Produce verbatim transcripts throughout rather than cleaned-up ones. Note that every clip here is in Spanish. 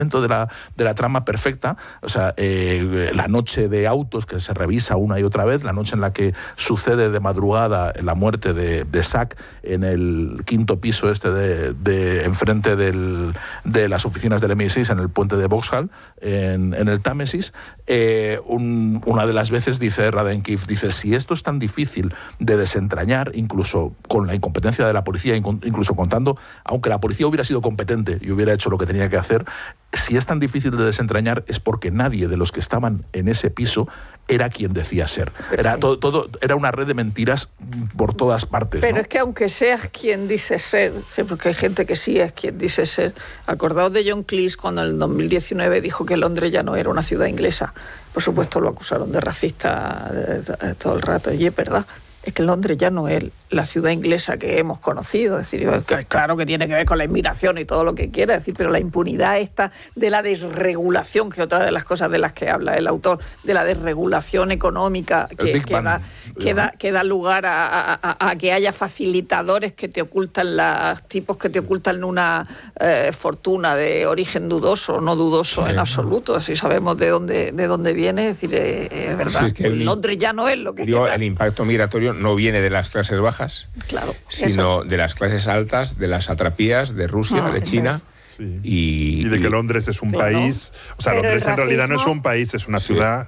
de la, de la trama perfecta, o sea, eh, la noche de autos que se revisa una y otra vez, la noche en la que sucede de madrugada la muerte de, de Zack en el quinto piso este de, de enfrente del, de las oficinas del eme i seis en el puente de Vauxhall, en, en el Támesis. Eh, un, una de las veces dice Radcliffe, dice, si esto es tan difícil de desentrañar, incluso con la incompetencia de la policía, incluso contando, aunque la policía hubiera sido competente y hubiera hecho lo que tenía que hacer, si es tan difícil de desentrañar es porque nadie de los que estaban en ese piso era quien decía ser. Era, todo, todo, era una red de mentiras por todas partes. Pero ¿no? Es que aunque seas quien dice ser, porque hay gente que sí es quien dice ser, acordaos de John Cleese cuando en el dos mil diecinueve dijo que Londres ya no era una ciudad inglesa. Por supuesto lo acusaron de racista todo el rato, y es verdad. Es que Londres ya no es la ciudad inglesa que hemos conocido. Es decir, claro que tiene que ver con la inmigración y todo lo que quiera, decir, pero la impunidad esta de la desregulación, que otra de las cosas de las que habla el autor, de la desregulación económica que, que, da, que, da, que da lugar a, a, a que haya facilitadores que te ocultan, los tipos que te ocultan una eh, fortuna de origen dudoso, no dudoso sí, en absoluto, si sabemos de dónde, de dónde viene, es decir, es, es verdad. Sí, es que el, Londres ya no es lo que digo, el impacto migratorio no viene de las clases bajas, claro, sino de las clases altas, de las satrapías, de Rusia, ah, de China. Es. Sí. Y, y de que Londres es un claro. país, o sea, pero Londres en realidad no es un país, es una sí. ciudad,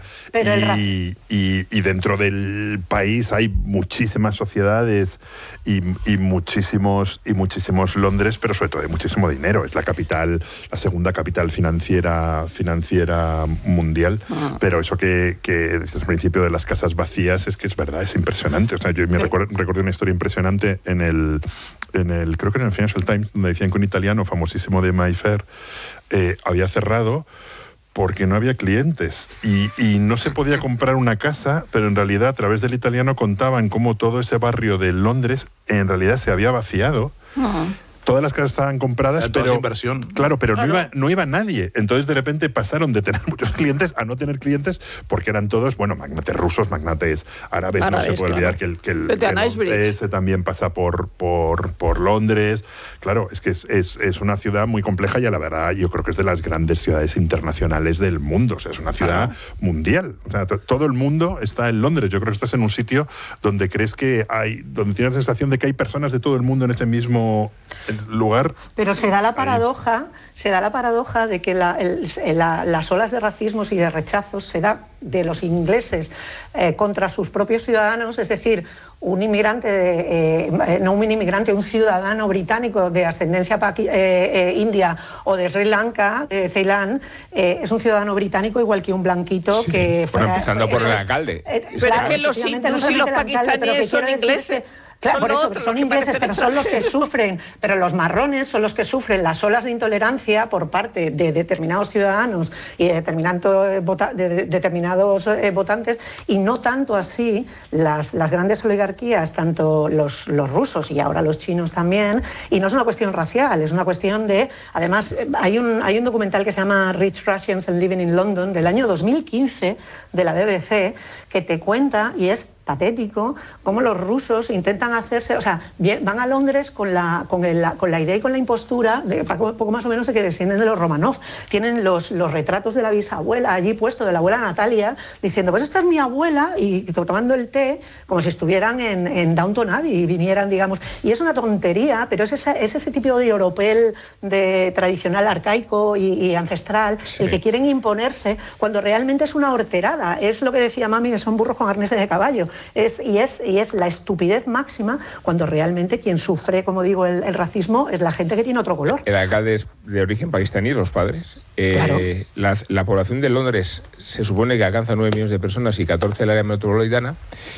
y, y, y dentro del país hay muchísimas sociedades y, y muchísimos y muchísimos Londres, pero sobre todo hay muchísimo dinero. Es la capital, la segunda capital financiera financiera mundial. Ah. Pero eso que, que desde el principio de las casas vacías es que es verdad, es impresionante. O sea, yo me recuerdo, recuerdo una historia impresionante en el en el creo que en el Financial Times, donde decían que un italiano famosísimo de Mayfair eh, había cerrado porque no había clientes y, y no se podía comprar una casa, pero en realidad a través del italiano contaban cómo todo ese barrio de Londres en realidad se había vaciado. Uh-huh. Todas las casas estaban compradas, pero inversión. Claro, pero claro. No, iba, no iba nadie. Entonces, de repente, pasaron de tener muchos clientes a no tener clientes porque eran todos, bueno, magnates rusos, magnates árabes. árabes no se puede claro. olvidar que el, que el, que el Londres también pasa por, por, por Londres. Claro, es que es, es, es una ciudad muy compleja y a la verdad yo creo que es de las grandes ciudades internacionales del mundo. O sea, es una ciudad claro. mundial. O sea, t- todo el mundo está en Londres. Yo creo que estás en un sitio donde crees que hay, donde tienes la sensación de que hay personas de todo el mundo en ese mismo lugar. Pero se da la paradoja, se da la paradoja de que la, el, la, las olas de racismos y de rechazos se da de los ingleses eh, contra sus propios ciudadanos, es decir, un inmigrante, de, eh, no un inmigrante, un ciudadano británico de ascendencia paqui, eh, eh, india o de Sri Lanka, de Ceilán, eh, es un ciudadano británico igual que un blanquito sí. que fuera... Bueno, empezando fuera, por el alcalde. Eh, pero claro, es que los hindúes no y los pakistaníes son ingleses. Claro, son por eso, otros, son ingleses, pero son los que sufren, pero los marrones son los que sufren las olas de intolerancia por parte de determinados ciudadanos y de determinados, vota, de, de, determinados eh, votantes, y no tanto así las, las grandes oligarquías, tanto los, los rusos y ahora los chinos también, y no es una cuestión racial, es una cuestión de... Además, hay un, hay un documental que se llama Rich Russians and Living in London, del año dos mil quince, de la B B C, que te cuenta, y es patético, cómo los rusos intentan hacerse, o sea, van a Londres con la, con el, con la idea y con la impostura, de, poco más o menos de que descienden de los Romanov. Tienen los, los retratos de la bisabuela allí puesto, de la abuela Natalia, diciendo, pues esta es mi abuela, y tomando el té, como si estuvieran en, en Downton Abbey y vinieran, digamos. Y es una tontería, pero es, esa, es ese tipo de europel de tradicional, arcaico y, y ancestral, sí. el que quieren imponerse, cuando realmente es una horterada. Es lo que decía Mami, que son burros con arneses de caballo. Es, y, es, y es la estupidez máxima cuando realmente quien sufre, como digo, el, el racismo es la gente que tiene otro color. El alcalde es de origen pakistaní, los padres. Eh, claro. la, la población de Londres se supone que alcanza nueve millones de personas y catorce del área metropolitana,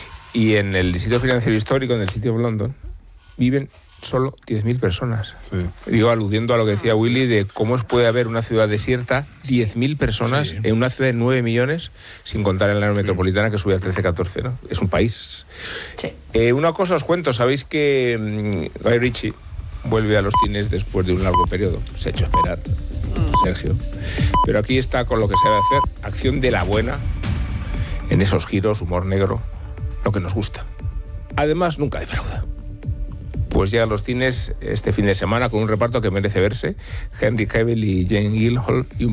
y en el distrito financiero histórico, en el City of London, viven solo diez mil personas. Sí. Digo, aludiendo a lo que decía Willy de cómo puede haber una ciudad desierta, diez mil personas sí. en una ciudad de nueve millones, sin contar en la área metropolitana que sube a trece, catorce, ¿no? Es un país. Sí. Eh, una cosa os cuento, sabéis que um, Guy Ritchie vuelve a los cines después de un largo periodo. Se ha hecho esperar, Sergio. Pero aquí está con lo que se debe hacer, acción de la buena, en esos giros, humor negro, lo que nos gusta. Además, nunca defrauda. Pues llega a los cines este fin de semana con un reparto que merece verse. Henry Cavill y Jane Gyllenhaal y un